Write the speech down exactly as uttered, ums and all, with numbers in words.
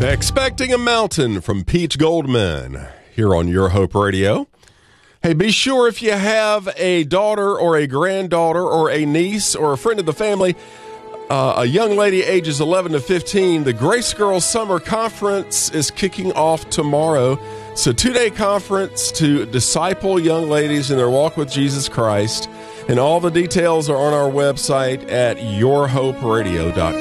Expecting a Mountain from Peach Goldman here on Your Hope Radio. Hey, be sure if you have a daughter or a granddaughter or a niece or a friend of the family, uh, a young lady ages eleven to fifteen, the Grace Girls Summer Conference is kicking off tomorrow. It's a two-day conference to disciple young ladies in their walk with Jesus Christ. And all the details are on our website at your hope radio dot com.